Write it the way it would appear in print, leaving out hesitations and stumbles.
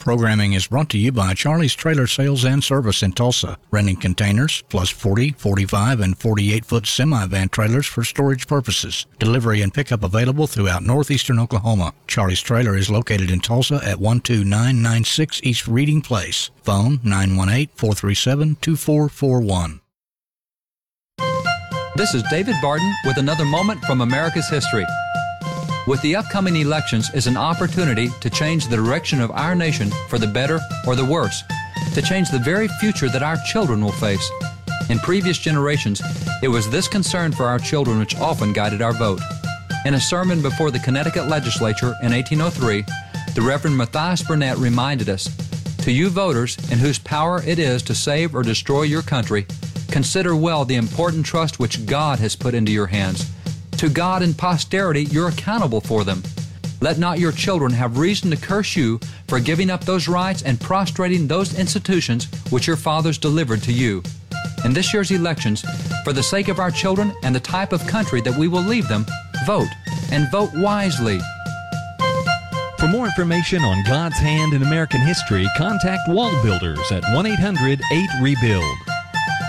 Programming is brought to you by Charlie's Trailer Sales and Service in Tulsa, renting containers, plus 40, 45, and 48-foot semi-van trailers for storage purposes. Delivery and pickup available throughout northeastern Oklahoma. Charlie's Trailer is located in Tulsa at 12996 East Reading Place. Phone 918-437-2441. This is David Barton with another moment from America's history. With the upcoming elections is an opportunity to change the direction of our nation for the better or the worse, to change the very future that our children will face. In previous generations, it was this concern for our children which often guided our vote. In a sermon before the Connecticut legislature in 1803, the Reverend Matthias Burnett reminded us, "To you voters, in whose power it is to save or destroy your country, consider well the important trust which God has put into your hands. To God and posterity you're accountable for them. Let not your children have reason to curse you for giving up those rights and prostrating those institutions which your fathers delivered to you. In this year's elections, for the sake of our children and the type of country that we will leave them, vote, and vote wisely." For more information on God's hand in American history, contact Wall Builders at 1-800-8-REBUILD.